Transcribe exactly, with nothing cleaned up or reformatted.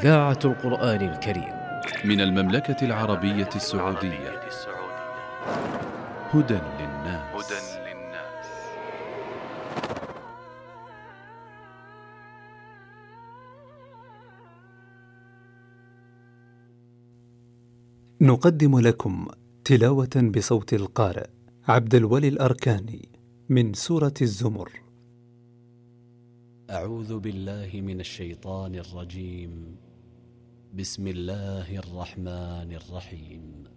إذاعة القرآن الكريم من المملكة العربية السعودية. هدى للناس. نقدم لكم تلاوة بصوت القارئ عبد الولي الأركاني من سورة الزمر. أعوذ بالله من الشيطان الرجيم. بسم الله الرحمن الرحيم.